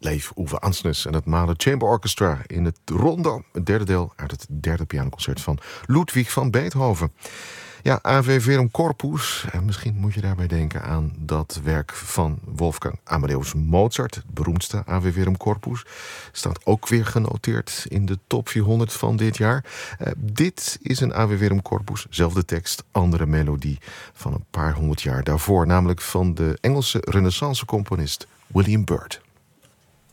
Leif Ove Ansnes en het Mahler Chamber Orchestra in het Rondo, het derde deel uit het derde pianoconcert van Ludwig van Beethoven. Ja, Ave Verum Corpus. En misschien moet je daarbij denken aan dat werk van Wolfgang Amadeus Mozart. Het beroemdste Ave Verum Corpus. Staat ook weer genoteerd in de top 400 van dit jaar. Dit is een Ave Verum Corpus. Zelfde tekst, andere melodie van een paar honderd jaar daarvoor. Namelijk van de Engelse renaissance componist William Byrd.